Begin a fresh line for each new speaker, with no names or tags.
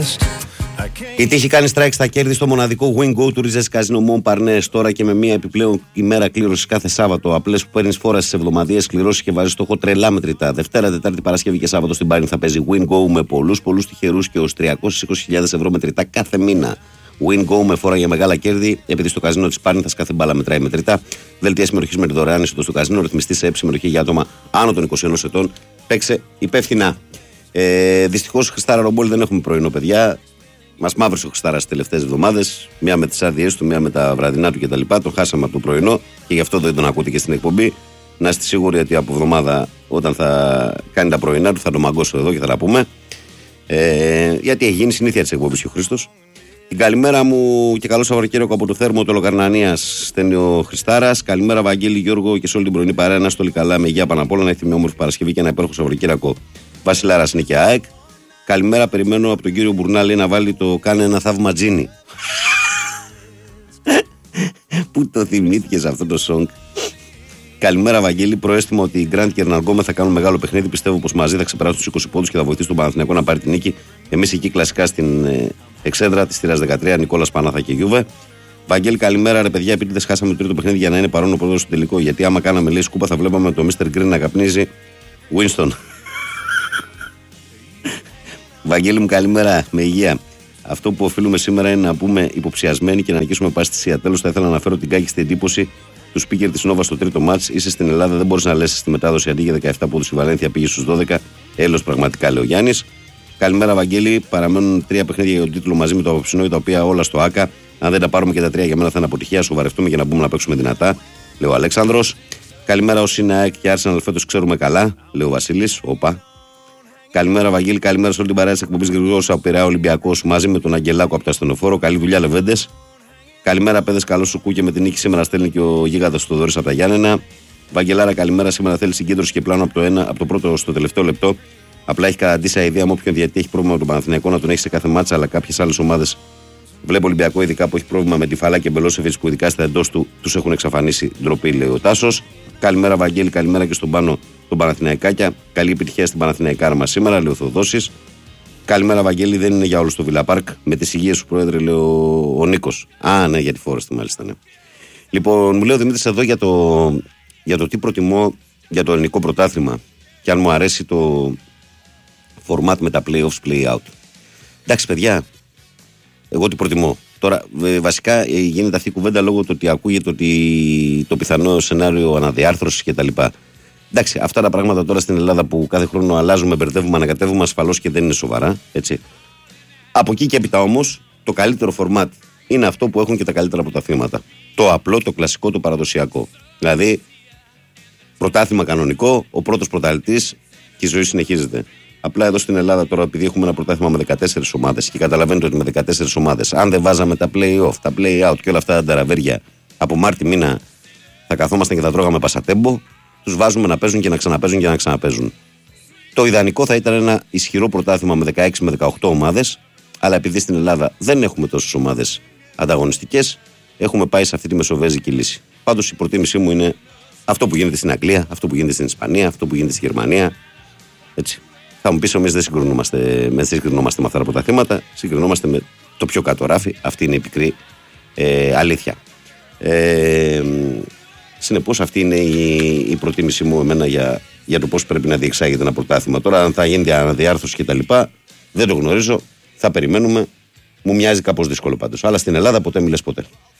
Η τύχη κάνει strike στα κέρδη στο μοναδικό Win Go του Ριζές Καζίνο Μον Παρνές. Τώρα και με μία επιπλέον ημέρα κλήρωση κάθε Σάββατο. Απλές που παίρνει φόρα στις εβδομαδιαίες κληρώσεις και βάζει στόχο τρελά μετρητά. Δευτέρα, Τετάρτη, Παρασκευή και Σάββατο στην Πάρνη θα παίζει Win Go με πολλούς τυχερούς και ως 320.000 ευρώ μετρητά κάθε μήνα. Win Go με φόρα για μεγάλα κέρδη, επειδή στο καζίνο της Πάρνηθας κάθε μπάλα μετράει μετρητά. Δελτία συμμετοχής με τη δωρεάν είσοδο στο καζίνο, ρυθμιστή σε συμμετοχή για άτομα άνω των 21 ετών. Παίξε υπεύθυνα. Δυστυχώς, Χριστάρα Ρομπόλη, δεν έχουμε πρωινό, παιδιά. Μας μαύρωσε ο Χριστάρας τις τελευταίες εβδομάδες. Μία με τις άδειές του, μία με τα βραδινά του κτλ. Το χάσαμε από το πρωινό και γι' αυτό δεν τον ακούτε και στην εκπομπή. Να είστε σίγουροι ότι από εβδομάδα, όταν θα κάνει τα πρωινά του, θα τον μαγκώσω εδώ και θα τα πούμε. Γιατί έχει γίνει συνήθεια της εκπομπής και ο Χρήστος. Την καλημέρα μου και καλό Σαββατοκύριακο από το Θέρμο του Λογαρνανίας στέλνει ο Χριστάρας. Καλημέρα, Βαγγέλη, Γιώργο και σε όλη την πρωινή παρέα. Να είστε όλοι καλά, με υγεία πάνω απ' όλα, να έχετε μια όμορφη Παρασκευή και ένα υπέροχο Σαββατοκύριακο. Βασιλάρας είναι και ΑΕΚ. Καλημέρα, περιμένω από τον κύριο Μπουρνάλη να βάλει το «Κάνε ένα θαύμα Τζίνι». Πού το θυμήθηκες αυτό το song? Καλημέρα, Βαγγέλη. Προαίσθημα ότι οι Γκραντ και Ερναγκόμε θα κάνουν μεγάλο παιχνίδι. Πιστεύω πως μαζί θα ξεπεράσουν τους 20 πόντους και θα βοηθήσουν τον Παναθηναϊκό να πάρει την νίκη. Εμείς εκεί κλασικά στην εξέδρα της θύρας 13, Νικόλας Πανάθα και Γιούβε. Βαγγέλη, καλημέρα, ρε παιδιά. Επίτηδες χάσαμε το τρίτο παιχνίδι για να είναι παρόν ο πρόεδρος στο τελικό. Γιατί άμα κάναμε λέει σκούπα θα βλέπαμε το Mr. Green να καπνίζει Winston. Βαγγέλη μου, καλημέρα, με υγεία. Αυτό που οφείλουμε σήμερα είναι να πούμε υποψιασμένοι και να νικήσουμε πάση θυσία. Τέλος, θα ήθελα να αναφέρω την κάκιστη εντύπωση του speaker της Νόβα στο τρίτο μάτς. Είσαι στην Ελλάδα, δεν μπορείς να λες στη μετάδοση αντί για 17 πόντους η Βαλένθια πήγε στους 12. Έλος, πραγματικά, λέει ο Γιάννης. Καλημέρα, Βαγγέλη. Παραμένουν 3 παιχνίδια για τον τίτλο μαζί με το απόψινό, τα οποία όλα στο ΑΚΑ. Αν δεν τα πάρουμε και τα 3 για μένα θα είναι αποτυχία. Σοβαρευτούμε για να μπούμε να παίξουμε δυνατά, λέει ο Αλέξανδρος. Καλημέρα, όσοι είναι ΑΕΚ και Arsenal φέτος ξέρουμε καλά, λέει ο Βασίλης. Όπα. Καλημέρα, Βαγγέλη. Καλημέρα σε όλη την παρέα της εκπομπής Γρηγόρης από Πειραιά Ολυμπιακός μαζί με τον Αγγελάκο από το Ασθενοφόρο. Καλή δουλειά, Λεβέντες. Καλημέρα, παιδες. Καλό σου κούκε με την νίκη σήμερα. Στέλνει και ο Γίγαντας του Δόρης από τα Γιάννενα. Βαγγελάρα, καλημέρα. Σήμερα θέλει συγκέντρωση και πλάνο από το πρώτο στο τελευταίο λεπτό. Απλά έχει καταντήσει ιδέα με όποιον διαιτητή έχει πρόβλημα με τον Παναθηναϊκό να τον έχει σε κάθε μάτσα, αλλά κάποιες άλλες ομάδες. Βλέπω Ολυμπιακό, ειδικά που έχει πρόβλημα με τη Φαλά και Μπελόσεβιτς που ειδικά στα εντός του τους έχουν εξαφανίσει. Ντροπή, λέει ο Τάσος. Καλημέρα, Βαγγέλη. Καλημέρα και στον Πάνο των Παναθηναϊκάκια. Καλή επιτυχία στην Παναθηναϊκάρα μας σήμερα, λέει ο Θοδόσης. Καλημέρα, Βαγγέλη. Δεν είναι για όλους το Villa Park. Με τις υγείες σου, πρόεδρε, λέει ο Νίκος. Α, ναι, για τη Φόρεστη, μάλιστα, ναι. Λοιπόν, μου λέει ο Δημήτρης εδώ για το τι προτιμώ για το ελληνικό πρωτάθλημα και αν μου αρέσει το format με τα playoffs, play-out. Εντάξει, παιδιά, εγώ τι προτιμώ. Τώρα, βασικά γίνεται αυτή η κουβέντα λόγω του ότι ακούγεται ότι το πιθανό σενάριο αναδιάρθρωσης κτλ. Εντάξει, αυτά τα πράγματα τώρα στην Ελλάδα που κάθε χρόνο αλλάζουμε, μπερδεύουμε, ανακατεύουμε, ασφαλώς και δεν είναι σοβαρά. Έτσι. Από εκεί και έπειτα όμως, το καλύτερο format είναι αυτό που έχουν και τα καλύτερα πρωταθλήματα. Το απλό, το κλασικό, το παραδοσιακό. Δηλαδή, πρωτάθλημα κανονικό, ο πρώτος πρωταθλητής και η ζωή συνεχίζεται. Απλά εδώ στην Ελλάδα τώρα, επειδή έχουμε ένα πρωτάθλημα με 14 ομάδες και καταλαβαίνετε ότι με 14 ομάδες, αν δεν βάζαμε τα play-off, τα play-out και όλα αυτά τα ταραβέρια από Μάρτι μήνα, θα καθόμασταν και θα τρώγαμε πασατέμπο, τους βάζουμε να παίζουν και να ξαναπέζουν και να ξαναπέζουν. Το ιδανικό θα ήταν ένα ισχυρό πρωτάθλημα με 16 με 18 ομάδες, αλλά επειδή στην Ελλάδα δεν έχουμε τόσες ομάδες ανταγωνιστικές, έχουμε πάει σε αυτή τη μεσοβέζικη λύση. Πάντως η προτίμησή μου είναι αυτό που γίνεται στην Αγγλία, αυτό που γίνεται στην Ισπανία, αυτό που γίνεται στη Γερμανία. Έτσι. Θα μου πεις, εμείς δεν συγκρινόμαστε με αυτά τα πρωταθλήματα, συγκρινόμαστε με το πιο κάτω ράφι. Αυτή είναι η πικρή αλήθεια. Συνεπώς, αυτή είναι η προτίμησή μου εμένα για το πώς πρέπει να διεξάγεται ένα πρωτάθλημα. Τώρα, αν θα γίνει αναδιάρθρωση κτλ., δεν το γνωρίζω. Θα περιμένουμε. Μου μοιάζει κάπως δύσκολο πάντως. Αλλά στην Ελλάδα ποτέ μιλες ποτέ.